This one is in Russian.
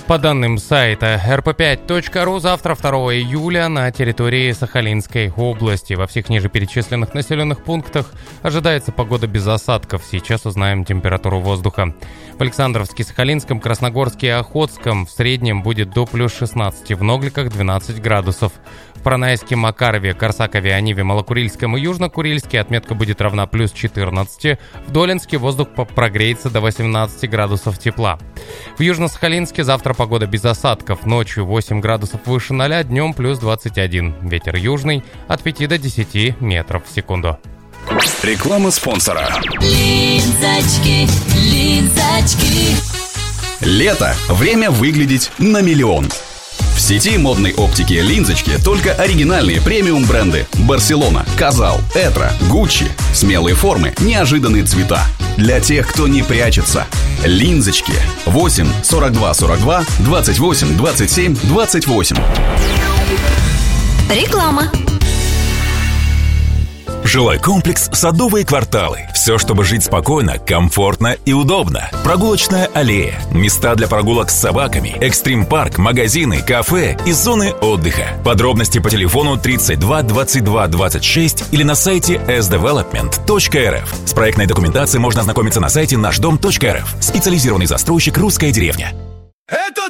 По данным сайта rp5.ru, завтра, 2 июля, на территории Сахалинской области во всех ниже перечисленных населенных пунктах ожидается погода без осадков. Сейчас узнаем температуру воздуха. В Александровске, Сахалинском, Красногорске и Охотском в среднем будет до плюс 16, в Ногликах 12 градусов. В Поронайске, Макарове, Корсакове, Аниве, Малокурильском и Южнокурильске отметка будет равна плюс 14. В Долинске воздух прогреется до 18 градусов тепла. В Южно-Сахалинске завтра погода без осадков. Ночью 8 градусов выше 0, днем плюс 21. Ветер южный от 5 до 10 метров в секунду. Реклама спонсора. Линзочки. Лето. Время выглядеть на миллион. В сети модной оптики «Линзочки» только оригинальные премиум бренды: Барселона, Казал, Этро, Гуччи. Смелые формы, неожиданные цвета. Для тех, кто не прячется. «Линзочки». 8 42 42 28 27 28. Реклама. Жилой комплекс «Садовые кварталы». Все, чтобы жить спокойно, комфортно и удобно. Прогулочная аллея, места для прогулок с собаками, экстрим-парк, магазины, кафе и зоны отдыха. Подробности по телефону 32 22 26 или на сайте sdevelopment.rf. С проектной документацией можно ознакомиться на сайте нашдом.рф. Специализированный застройщик «Русская деревня».